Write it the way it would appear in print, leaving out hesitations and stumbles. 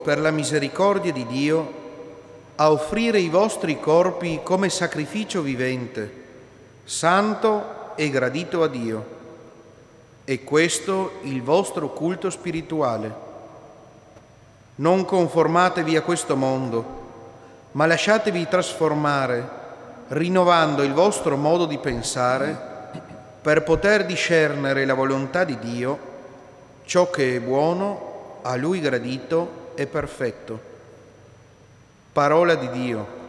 per la misericordia di Dio, a offrire i vostri corpi come sacrificio vivente, santo e gradito a Dio. E questo il vostro culto spirituale. Non conformatevi a questo mondo, ma lasciatevi trasformare, rinnovando il vostro modo di pensare, per poter discernere la volontà di Dio, ciò che è buono, a Lui gradito e perfetto. Parola di Dio.